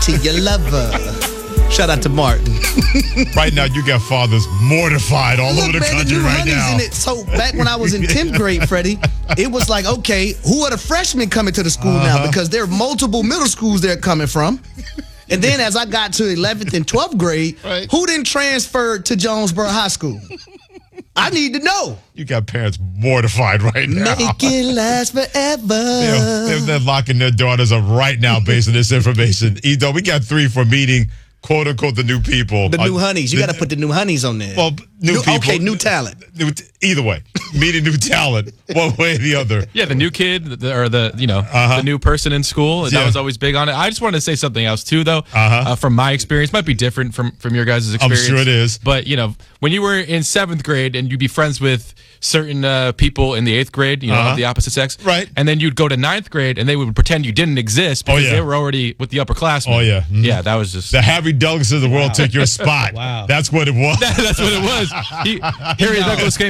to your lover. Shout out to Martin. Right now, you got fathers mortified all over the man, country new right honey's now. in it. So back when I was in 10th grade, Freddie, it was like, okay, who are the freshmen coming to the school now? Because there are multiple middle schools they're coming from. And then as I got to 11th and 12th grade, who then transferred to Jonesboro High School? I need to know. You got parents mortified right now. Make it last forever. They're locking their daughters up right now based on this information. Edo, we got 3 for meeting, quote unquote, the new people. The new honeys. You got to put the new honeys on there. Well, new people. Okay, new talent. Either way, meeting new talent, one way or the other. Yeah, the new kid the new person in school. That was always big on it. I just wanted to say something else too, though. From my experience, might be different from your guys' experience. I'm sure it is. But when you were in 7th grade and you'd be friends with certain people in the 8th grade, of the opposite sex, right? And then you'd go to 9th grade and they would pretend you didn't exist because they were already with the upperclassmen. Oh yeah, yeah. That was just the Harry Douglas of the world took your spot. Wow, that's what it was. That's what it was. Harry Douglas came